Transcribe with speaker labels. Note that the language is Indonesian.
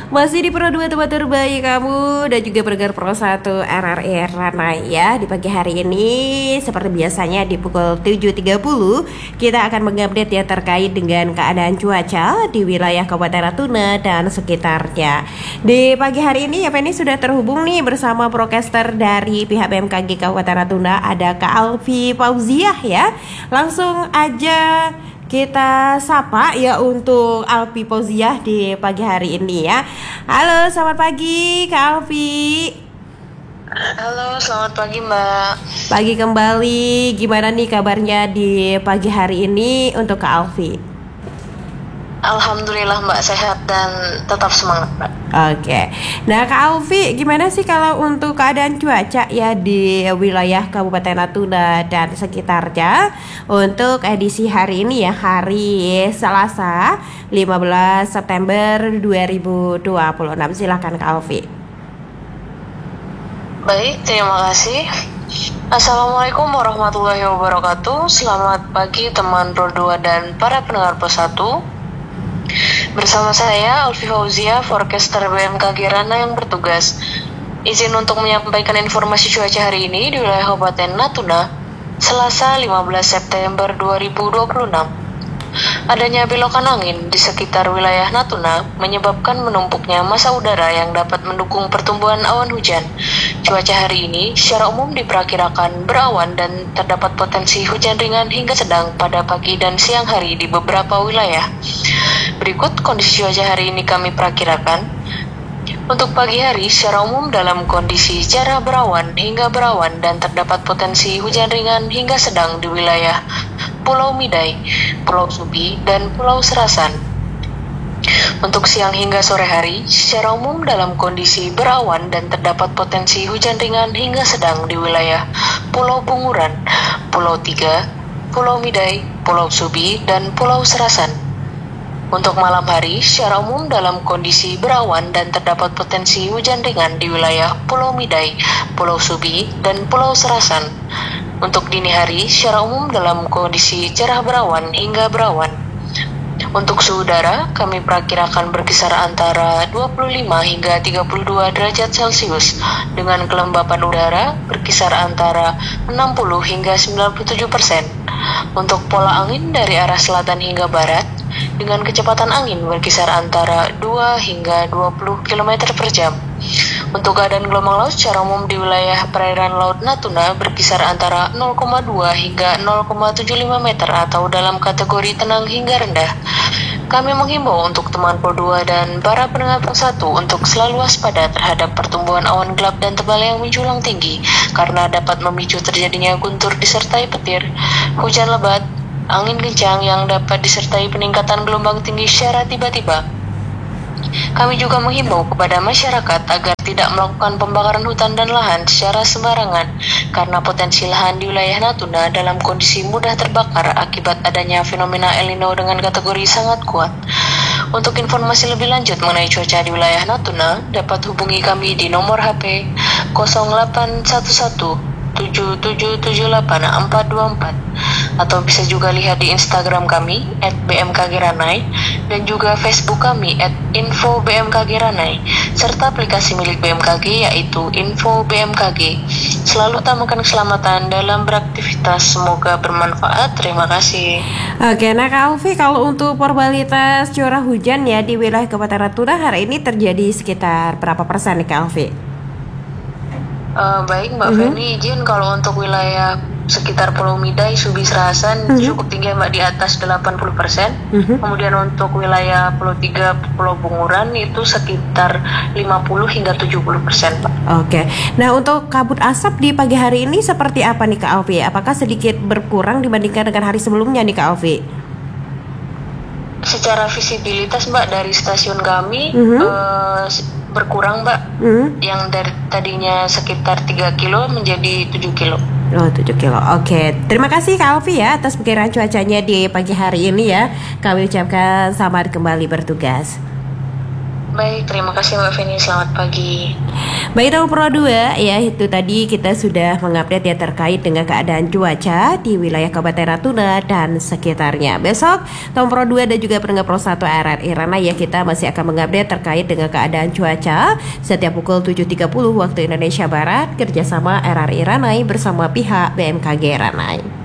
Speaker 1: Masih di Pro 2 tempat terbaik kamu dan juga pendengar Pro 1 RRI Ranai ya. Di pagi hari ini seperti biasanya di pukul 7.30 kita akan mengupdate ya terkait dengan keadaan cuaca di wilayah Kabupaten Natuna dan sekitarnya. Di pagi hari ini ya ini sudah terhubung nih bersama procaster dari pihak BMKG Kabupaten Natuna, ada Kak Alfi Fauziah ya. Langsung aja kita sapa ya untuk Alfi Fauziah di pagi hari ini ya. Halo, selamat pagi Kak Alfi.
Speaker 2: Halo, selamat pagi Mbak.
Speaker 1: Pagi kembali, gimana nih kabarnya di pagi hari ini untuk Kak Alfi?
Speaker 2: Alhamdulillah Mbak, sehat dan tetap semangat Mbak.
Speaker 1: Oke, nah Kak Alfi, gimana sih kalau untuk keadaan cuaca ya di wilayah Kabupaten Natuna dan sekitarnya untuk edisi hari ini ya, hari Selasa 15 September 2026. Silakan Kak Alfi.
Speaker 2: Baik, terima kasih. Assalamualaikum warahmatullahi wabarakatuh. Selamat pagi teman Pro 2 dan para pendengar Pro 1. Bersama saya Alfi Fauziah, forecaster BMKG Ranai yang bertugas. Izin untuk menyampaikan informasi cuaca hari ini di wilayah Kabupaten Natuna, Selasa 15 September 2026. Adanya belokan angin di sekitar wilayah Natuna menyebabkan menumpuknya massa udara yang dapat mendukung pertumbuhan awan hujan. Cuaca hari ini secara umum diperkirakan berawan dan terdapat potensi hujan ringan hingga sedang pada pagi dan siang hari di beberapa wilayah. Berikut kondisi cuaca hari ini kami perkirakan. Untuk pagi hari, secara umum dalam kondisi cerah berawan hingga berawan dan terdapat potensi hujan ringan hingga sedang di wilayah Pulau Midai, Pulau Subi, dan Pulau Serasan. Untuk siang hingga sore hari, secara umum dalam kondisi berawan dan terdapat potensi hujan ringan hingga sedang di wilayah Pulau Bunguran, Pulau Tiga, Pulau Midai, Pulau Subi, dan Pulau Serasan. Untuk malam hari, secara umum dalam kondisi berawan dan terdapat potensi hujan ringan di wilayah Pulau Midai, Pulau Subi, dan Pulau Serasan. Untuk dini hari, secara umum dalam kondisi cerah berawan hingga berawan. Untuk suhu udara, kami perkirakan berkisar antara 25 hingga 32 derajat Celcius, dengan kelembapan udara berkisar antara 60 hingga 97%. Untuk pola angin dari arah selatan hingga barat, dengan kecepatan angin berkisar antara 2 hingga 20 km per jam. Untuk keadaan gelombang laut secara umum di wilayah perairan Laut Natuna berkisar antara 0,2 hingga 0,75 meter atau dalam kategori tenang hingga rendah. Kami menghimbau untuk teman Pro 2 dan para pendengar Pro 1 untuk selalu waspada terhadap pertumbuhan awan gelap dan tebal yang menjulang tinggi karena dapat memicu terjadinya guntur disertai petir, hujan lebat, angin kencang yang dapat disertai peningkatan gelombang tinggi secara tiba-tiba. Kami juga menghimbau kepada masyarakat agar tidak melakukan pembakaran hutan dan lahan secara sembarangan karena potensi lahan di wilayah Natuna dalam kondisi mudah terbakar akibat adanya fenomena El Nino dengan kategori sangat kuat. Untuk informasi lebih lanjut mengenai cuaca di wilayah Natuna, dapat hubungi kami di nomor HP 0811 7778 424 atau bisa juga lihat di Instagram kami @bmkgranai dan juga Facebook kami @info_bmkgranai serta aplikasi milik BMKG yaitu Info BMKG. Selalu utamakan keselamatan dalam beraktivitas, semoga bermanfaat. Terima kasih.
Speaker 1: Oke, nah Kak Alfi, kalau untuk probabilitas curah hujan ya di wilayah Kabupaten Natuna hari ini terjadi sekitar berapa persen nih Kak Alfi?
Speaker 2: Baik Mbak Feni, izin kalau untuk wilayah sekitar Pulau Midai, Subi, Serasan cukup tinggi Mbak, di atas 80%. Kemudian untuk wilayah Pulau Tiga, Pulau Bunguran itu sekitar 50 hingga 70% Mbak.
Speaker 1: Oke, nah untuk kabut asap di pagi hari ini seperti apa nih Kak Alfi? Apakah sedikit berkurang dibandingkan dengan hari sebelumnya nih Kak Alfi?
Speaker 2: Secara visibilitas Mbak dari stasiun kami berkurang Mbak, yang dari tadinya sekitar 3 kilo menjadi 7 kilo.
Speaker 1: Oh, 7 kilo. Oke, terima kasih Kak Alfi ya atas perkiraan cuacanya di pagi hari ini ya. Kami ucapkan selamat kembali bertugas.
Speaker 2: Baik, terima kasih Mbak Feni. Selamat pagi.
Speaker 1: Baik tahun Pro 2 ya, itu tadi kita sudah mengupdate ya terkait dengan keadaan cuaca di wilayah Kabupaten Natuna dan sekitarnya. Besok tahun Pro 2 dan juga pendengar Pro 1 RRI Rana ya, kita masih akan mengupdate terkait dengan keadaan cuaca setiap pukul 7.30 waktu Indonesia Barat kerjasama RRI Ranai bersama pihak BMKG Ranai.